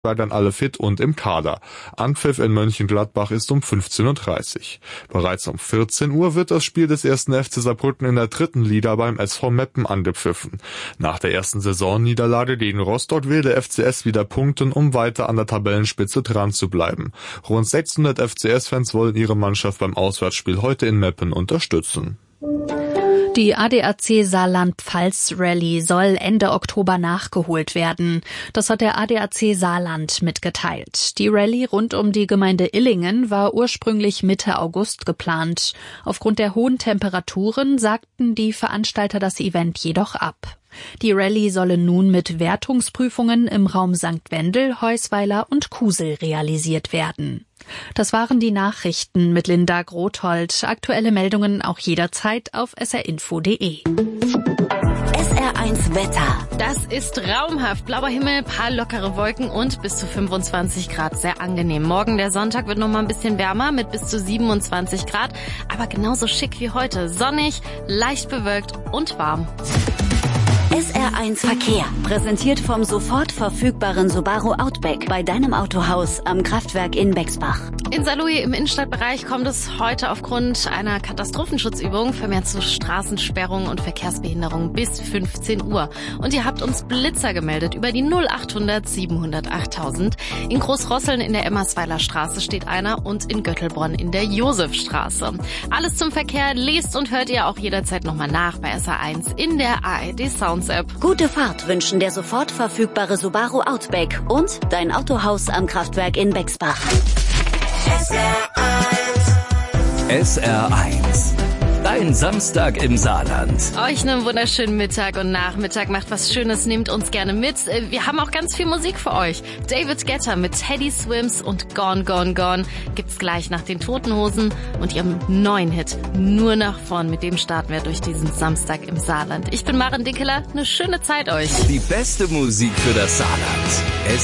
dann alle fit und im Kader. Anpfiff in Mönchengladbach ist um 15:30 Uhr. Bereits um 14 Uhr wird das Spiel des 1. FC Saarbrücken in der 3. Liga beim SV Meppen angepfiffen. Nach der ersten Saisonniederlage gegen Rostock will der FCS wieder punkten, um weiter an der Tabellenspitze dran zu bleiben. Rund 600 FCS-Fans wollen ihre Mannschaft beim Auswärtsspiel heute in Meppen unterstützen. Die ADAC Saarland-Pfalz Rallye soll Ende Oktober nachgeholt werden. Das hat der ADAC Saarland mitgeteilt. Die Rallye rund um die Gemeinde Illingen war ursprünglich Mitte August geplant. Aufgrund der hohen Temperaturen sagten die Veranstalter das Event jedoch ab. Die Rallye solle nun mit Wertungsprüfungen im Raum St. Wendel, Heusweiler und Kusel realisiert werden. Das waren die Nachrichten mit Linda Grothold. Aktuelle Meldungen auch jederzeit auf srinfo.de. SR1 Wetter. Das ist traumhaft. Blauer Himmel, paar lockere Wolken und bis zu 25 Grad. Sehr angenehm. Morgen, der Sonntag, wird noch mal ein bisschen wärmer mit bis zu 27 Grad. Aber genauso schick wie heute. Sonnig, leicht bewölkt und warm. SR1 Verkehr. Präsentiert vom sofort verfügbaren Subaru Outback bei deinem Autohaus am Kraftwerk in Bexbach. In Saarlouis im Innenstadtbereich kommt es heute aufgrund einer Katastrophenschutzübung vermehrt zu Straßensperrungen und Verkehrsbehinderungen bis 15 Uhr. Und ihr habt uns Blitzer gemeldet über die 0800 700 8000. In Großrosseln in der Emmersweiler Straße steht einer und in Göttelbronn in der Josefstraße. Alles zum Verkehr lest und hört ihr auch jederzeit nochmal nach bei SR1 in der ARD Sounds App. Gute Fahrt wünschen der sofort verfügbare Subaru Outback und dein Autohaus am Kraftwerk in Bexbach. SR1. Dein Samstag im Saarland. Euch einen wunderschönen Mittag und Nachmittag. Macht was Schönes, nehmt uns gerne mit. Wir haben auch ganz viel Musik für euch. David Guetta mit Teddy Swims und Gone, Gone, Gone gibt's gleich nach den Toten Hosen und ihrem neuen Hit Nur nach vorn. Mit dem starten wir durch diesen Samstag im Saarland. Ich bin Maren Dickeler. Eine schöne Zeit euch. Die beste Musik für das Saarland.